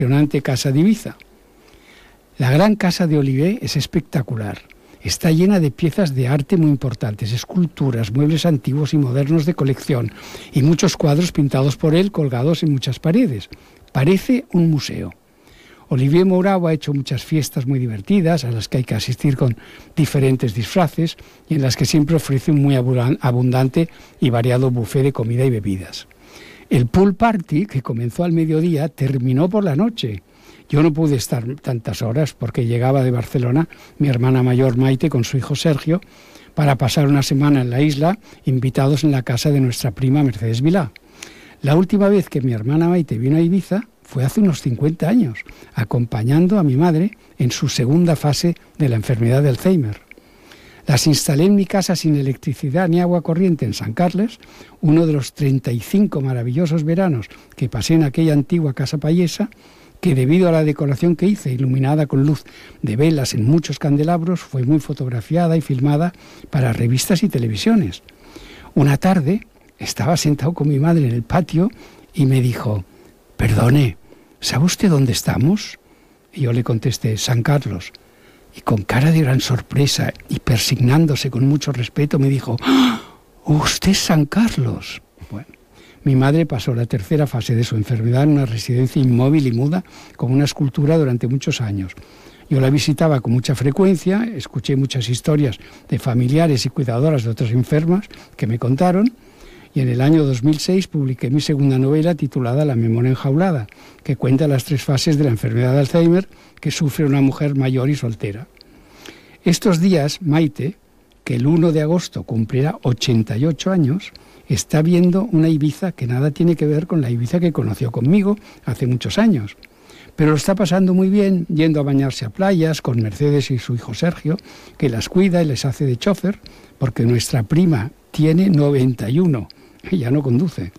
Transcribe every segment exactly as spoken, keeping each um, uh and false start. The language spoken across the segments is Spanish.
impresionante casa de Ibiza. La gran casa de Olivé es espectacular. Está llena de piezas de arte muy importantes, esculturas, muebles antiguos y modernos de colección y muchos cuadros pintados por él colgados en muchas paredes. Parece un museo. Olivier Mourau ha hecho muchas fiestas muy divertidas, a las que hay que asistir con diferentes disfraces y en las que siempre ofrece un muy abundante y variado buffet de comida y bebidas. El pool party, que comenzó al mediodía, terminó por la noche. Yo no pude estar tantas horas porque llegaba de Barcelona mi hermana mayor Maite con su hijo Sergio para pasar una semana en la isla, invitados en la casa de nuestra prima Mercedes Vilá. La última vez que mi hermana Maite vino a Ibiza fue hace unos cincuenta años, acompañando a mi madre en su segunda fase de la enfermedad de Alzheimer. Las instalé en mi casa sin electricidad ni agua corriente en San Carles, uno de los treinta y cinco maravillosos veranos que pasé en aquella antigua casa payesa, que debido a la decoración que hice, iluminada con luz de velas en muchos candelabros, fue muy fotografiada y filmada para revistas y televisiones. Una tarde estaba sentado con mi madre en el patio y me dijo: «Perdone, ¿sabe usted dónde estamos?». Y yo le contesté: «San Carlos». Y con cara de gran sorpresa y persignándose con mucho respeto me dijo: «¡Oh, usted es San Carlos!». Bueno, mi madre pasó la tercera fase de su enfermedad en una residencia inmóvil y muda con una escultura durante muchos años. Yo la visitaba con mucha frecuencia, escuché muchas historias de familiares y cuidadoras de otras enfermas que me contaron, y en el año dos mil seis publiqué mi segunda novela titulada La memoria enjaulada, que cuenta las tres fases de la enfermedad de Alzheimer que sufre una mujer mayor y soltera. Estos días, Maite, que el uno de agosto cumplirá ochenta y ocho años, está viendo una Ibiza que nada tiene que ver con la Ibiza que conoció conmigo hace muchos años. Pero lo está pasando muy bien, yendo a bañarse a playas con Mercedes y su hijo Sergio, que las cuida y les hace de chofer, porque nuestra prima tiene noventa y uno. Ella no conduce.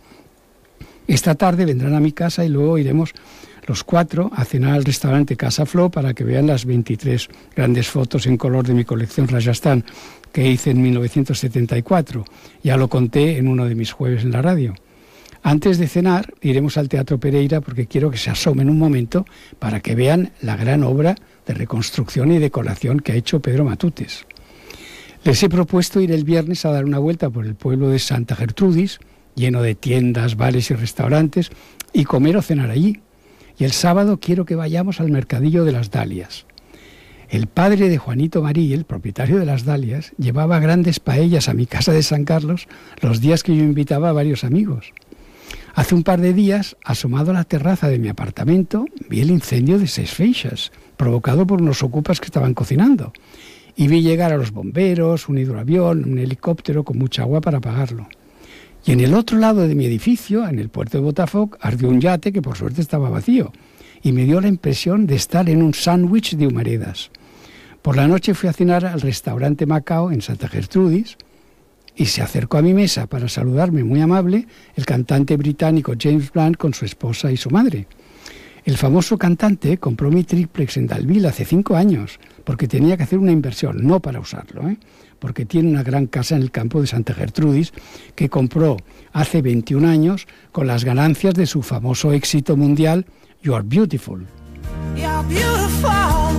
Esta tarde vendrán a mi casa y luego iremos los cuatro a cenar al restaurante Casa Flo para que vean las veintitrés grandes fotos en color de mi colección Rajasthan que hice en mil novecientos setenta y cuatro. Ya lo conté en uno de mis jueves en la radio. Antes de cenar iremos al Teatro Pereira porque quiero que se asomen un momento para que vean la gran obra de reconstrucción y decoración que ha hecho Pedro Matutes. Les he propuesto ir el viernes a dar una vuelta por el pueblo de Santa Gertrudis, lleno de tiendas, bares y restaurantes, y comer o cenar allí. Y el sábado quiero que vayamos al mercadillo de las Dalias. El padre de Juanito Marí, el propietario de las Dalias, llevaba grandes paellas a mi casa de San Carlos los días que yo invitaba a varios amigos. Hace un par de días, asomado a la terraza de mi apartamento, vi el incendio de Seis Feixas, provocado por unos ocupas que estaban cocinando. Y vi llegar a los bomberos, un hidroavión, un helicóptero con mucha agua para apagarlo. Y en el otro lado de mi edificio, en el puerto de Botafoc, ardió un yate que por suerte estaba vacío y me dio la impresión de estar en un sándwich de humaredas. Por la noche fui a cenar al restaurante Macao en Santa Gertrudis y se acercó a mi mesa para saludarme muy amable el cantante británico James Blunt con su esposa y su madre. El famoso cantante compró mi triplex en Dalville hace cinco años porque tenía que hacer una inversión, no para usarlo, ¿eh? porque tiene una gran casa en el campo de Santa Gertrudis que compró hace veintiún años con las ganancias de su famoso éxito mundial You Are Beautiful. You're beautiful,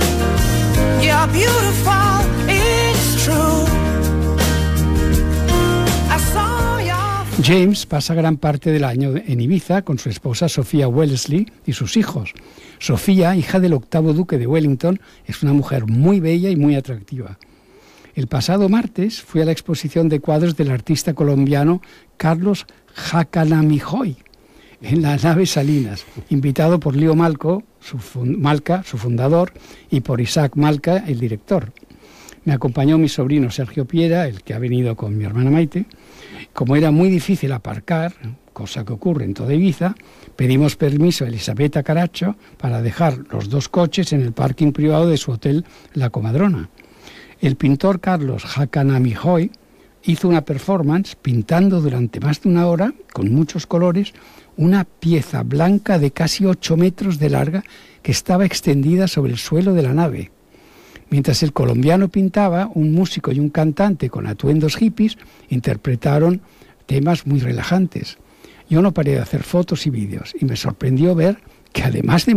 you're beautiful, it's true. I saw your... James pasa gran parte del año en Ibiza con su esposa Sofía Wellesley y sus hijos. Sofía, hija del octavo duque de Wellington, es una mujer muy bella y muy atractiva. El pasado martes fui a la exposición de cuadros del artista colombiano Carlos Jacanamijoy en la nave Salinas, invitado por Lío Malco, su fund- Malca, su fundador, y por Isaac Malca, el director. Me acompañó mi sobrino Sergio Piera, el que ha venido con mi hermana Maite. Como era muy difícil aparcar, cosa que ocurre en toda Ibiza, pedimos permiso a Elisabetta Caracho para dejar los dos coches en el parking privado de su hotel La Comadrona. El pintor Carlos Jacanamijoy hizo una performance pintando durante más de una hora, con muchos colores, una pieza blanca de casi ocho metros de larga que estaba extendida sobre el suelo de la nave. Mientras el colombiano pintaba, un músico y un cantante con atuendos hippies interpretaron temas muy relajantes. Yo no paré de hacer fotos y vídeos y me sorprendió ver que además de